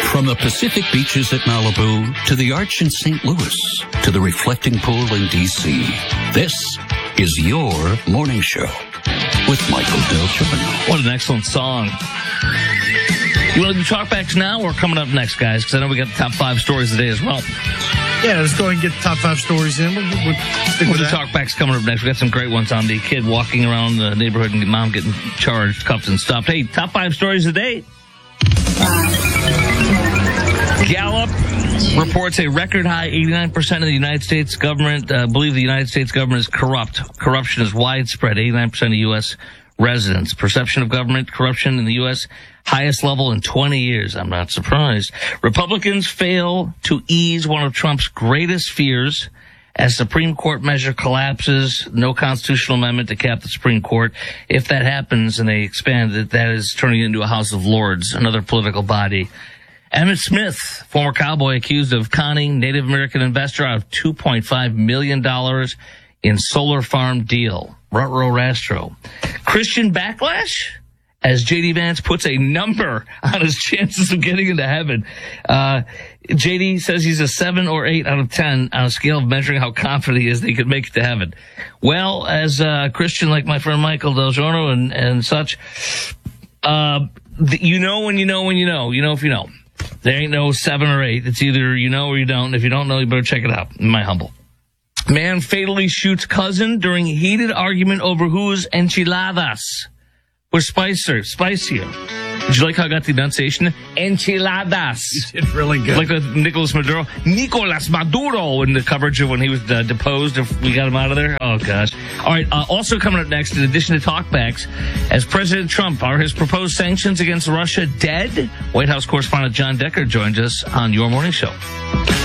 From the Pacific beaches at Malibu to the Arch in St. Louis to the reflecting pool in D.C., this is your morning show with Michael Del Giorno. What an excellent song. You want to do talkbacks now or coming up next, guys? Because I know we got the top 5 stories today as well. Yeah, let's go ahead and get the top 5 stories in. We'll do talkbacks coming up next. We got some great ones on the kid walking around the neighborhood and mom getting charged, cuffed, and stuffed. Hey, top 5 stories today. Gallup reports a record high 89% of the United States government believe the United States government is corrupt. Corruption is widespread. 89% of U.S. residents. Perception of government corruption in the U.S. highest level in 20 years. I'm not surprised. Republicans fail to ease one of Trump's greatest fears as Supreme Court measure collapses. No constitutional amendment to cap the Supreme Court. If that happens and they expand it, that is turning it into a House of Lords, another political body. Emmett Smith, former cowboy accused of conning Native American investor out of $2.5 million in solar farm deal. Ruh-roh Rastro. Christian backlash? As J.D. Vance puts a number on his chances of getting into heaven. J.D. says he's a 7 or 8 out of 10 on a scale of measuring how confident he is that he could make it to heaven. Well, as a Christian like my friend Michael Del Giorno and such, you know when you know when you know. You know if you know. There ain't no 7 or 8. It's either you know or you don't. If you don't know, you better check it out. In my humble. Man fatally shoots cousin during heated argument over whose enchiladas were spicier. Did you like how I got the enunciation? Enchiladas. You did really good. Like with Nicolas Maduro in the coverage of when he was deposed, if we got him out of there. Oh, gosh. All right, also coming up next, in addition to talkbacks, as President Trump, are his proposed sanctions against Russia dead? White House correspondent John Decker joins us on Your Morning Show.